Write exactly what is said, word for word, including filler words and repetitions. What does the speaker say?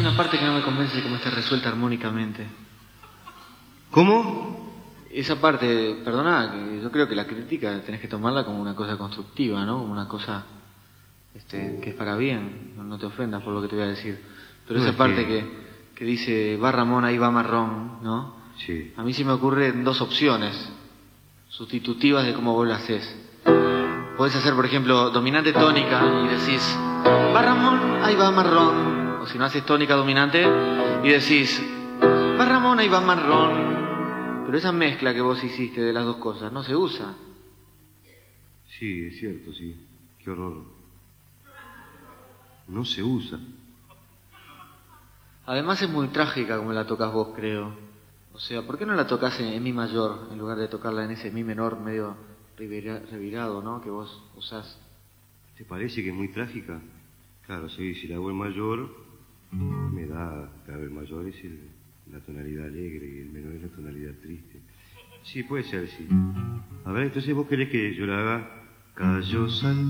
una parte que no me convence de cómo está resuelta armónicamente. ¿Cómo? Esa parte, perdona, que yo creo que la crítica tenés que tomarla como una cosa constructiva, ¿no? Como una cosa este, que es para bien. No, no te ofendas por lo que te voy a decir. Pero No, esa es parte que... que, que dice, va Ramón, ahí va Marrón, ¿no? Sí. A mí se me ocurren dos opciones sustitutivas de cómo vos lo haces. Podés hacer, por ejemplo, dominante tónica y decís, va Ramón, ahí va Marrón. O si no haces tónica dominante y decís, va Ramón, ahí va Marrón. Pero esa mezcla que vos hiciste de las dos cosas no se usa. Sí, es cierto, sí. Qué horror. No se usa. Además es muy trágica como la tocas vos, creo. O sea, ¿por qué no la tocas en, en mi mayor en lugar de tocarla en ese mi menor medio revira, revirado, ¿no? Que vos usás. ¿Te parece que es muy trágica? Claro, sí, si la hago en mayor, me da... Claro, el mayor es el, la tonalidad alegre y el menor es la tonalidad triste. Sí, puede ser, sí. A ver, entonces vos querés que yo la haga... Cayó Sal...